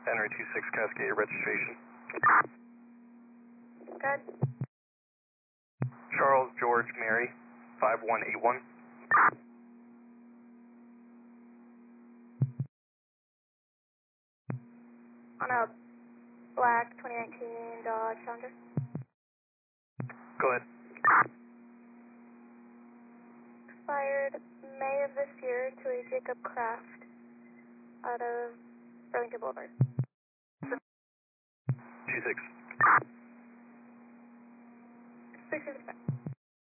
Henry 26 Cascade registration. Good. Charles George Mary 5181. On a black 2019 Dodge Challenger. Go ahead. Expired May of this year to a Jacob Craft out of Burlington Boulevard. 26. 665.